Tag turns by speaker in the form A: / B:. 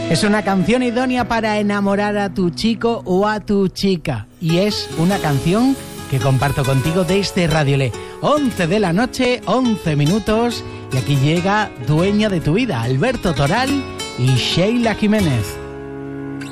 A: Es una canción idónea para enamorar a tu chico o a tu chica. Y es una canción que comparto contigo desde Radio Le. 11 de la noche, 11 minutos. Y aquí llega Dueña de tu vida, Alberto Toral y Sheila Jiménez.